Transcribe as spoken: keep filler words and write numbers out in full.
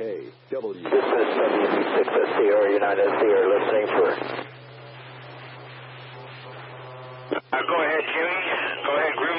K W. This is W B six S C R United S C R listening for. Uh, go ahead, Jimmy. Go ahead, Group.